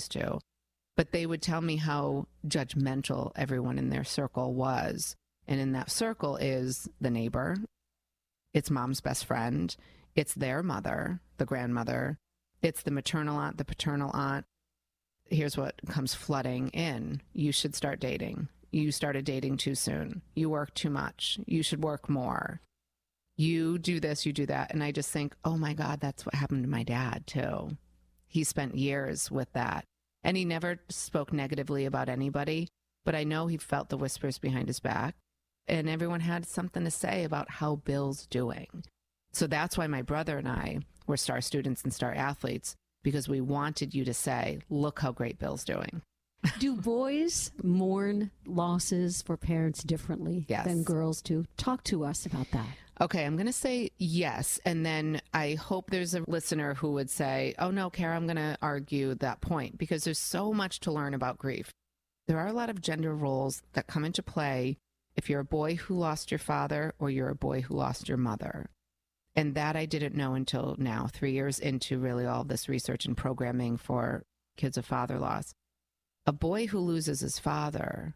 these two. But they would tell me how judgmental everyone in their circle was. And in that circle is the neighbor, it's mom's best friend, it's their mother, the grandmother, it's the maternal aunt, the paternal aunt. Here's what comes flooding in. You should start dating. You started dating too soon. You work too much. You should work more. You do this, you do that. And I just think, oh my God, that's what happened to my dad too. He spent years with that. And he never spoke negatively about anybody, but I know he felt the whispers behind his back. And everyone had something to say about how Bill's doing. So that's why my brother and I were star students and star athletes, because we wanted you to say, look how great Bill's doing. Do boys mourn losses for parents differently than girls do? Talk to us about that. Okay, I'm going to say yes. And then I hope there's a listener who would say, oh no, Kara, I'm going to argue that point, because there's so much to learn about grief. There are a lot of gender roles that come into play if you're a boy who lost your father or you're a boy who lost your mother. And that I didn't know until now, 3 years into really all this research and programming for kids of father loss. A boy who loses his father,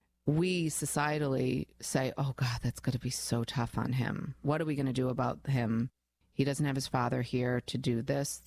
we societally say, oh God, that's going to be so tough on him. What are we going to do about him? He doesn't have his father here to do this,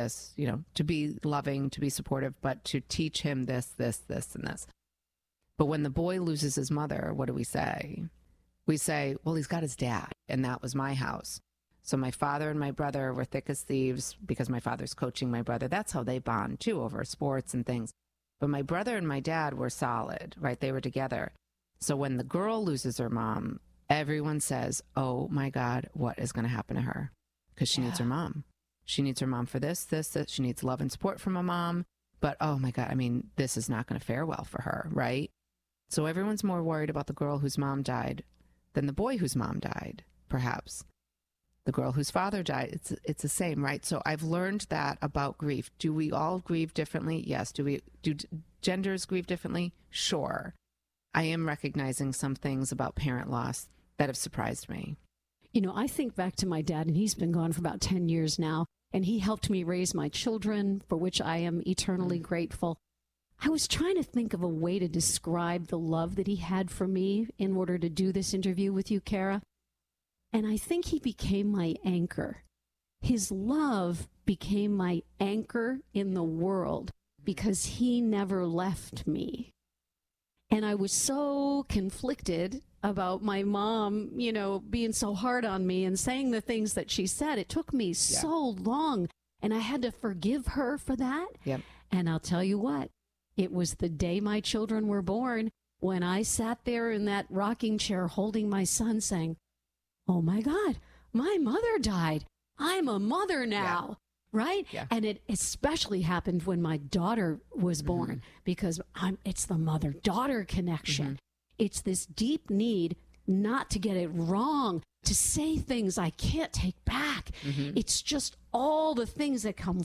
to be loving, to be supportive, but to teach him this, and this. But when the boy loses his mother, what do we say? We say, well, he's got his dad, and that was my house. So my father and my brother were thick as thieves because my father's coaching my brother. That's how they bond, too, over sports and things. But my brother and my dad were solid, right? They were together. So when the girl loses her mom, everyone says, oh, my God, what is going to happen to her? Because she needs her mom. She needs her mom for this. She needs love and support from a mom. But, oh, my God, this is not going to fare well for her, right? So everyone's more worried about the girl whose mom died than the boy whose mom died, perhaps. The girl whose father died, it's the same, right? So I've learned that about grief. Do we all grieve differently? Yes. Do genders grieve differently? Sure. I am recognizing some things about parent loss that have surprised me. I think back to my dad, and he's been gone for about 10 years now, and he helped me raise my children, for which I am eternally grateful. I was trying to think of a way to describe the love that he had for me in order to do this interview with you, Kara. And I think he became my anchor. His love became my anchor in the world because he never left me. And I was so conflicted about my mom, being so hard on me and saying the things that she said. It took me so long, and I had to forgive her for that. Yep. And I'll tell you what, it was the day my children were born when I sat there in that rocking chair holding my son saying, oh my God, my mother died. I'm a mother now, right? Yeah. And it especially happened when my daughter was born because it's the mother-daughter connection. It's this deep need not to get it wrong, to say things I can't take back. It's just all the things that come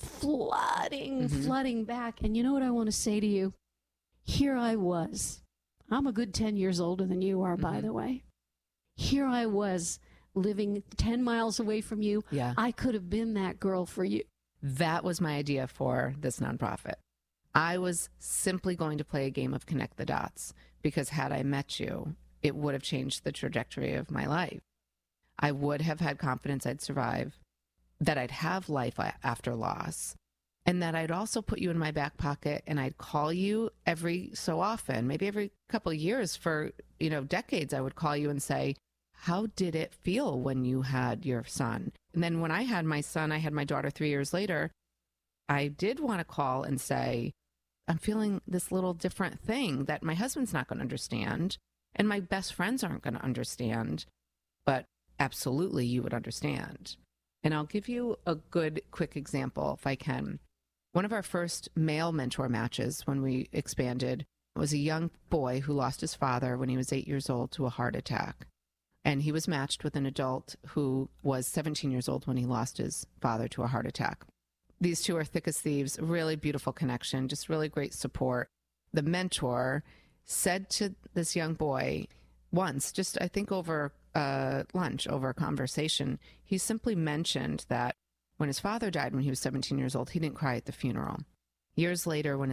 flooding back. And you know what I want to say to you? Here I was. I'm a good 10 years older than you are, by the way. Here I was, living 10 miles away from you. Yeah. I could have been that girl for you. That was my idea for this nonprofit. I was simply going to play a game of connect the dots, because had I met you, it would have changed the trajectory of my life. I would have had confidence I'd survive, that I'd have life after loss, and that I'd also put you in my back pocket, and I'd call you every so often, maybe every couple of years for, decades. I would call you and say, how did it feel when you had your son? And then when I had my son, I had my daughter 3 years later, I did want to call and say, I'm feeling this little different thing that my husband's not going to understand, and my best friends aren't going to understand, but absolutely you would understand. And I'll give you a good, quick example, if I can. One of our first male mentor matches when we expanded was a young boy who lost his father when he was 8 years old to a heart attack. And he was matched with an adult who was 17 years old when he lost his father to a heart attack. These two are thick as thieves, really beautiful connection, just really great support. The mentor said to this young boy once, just I think over lunch, over a conversation, he simply mentioned that when his father died when he was 17 years old, he didn't cry at the funeral. Years later, when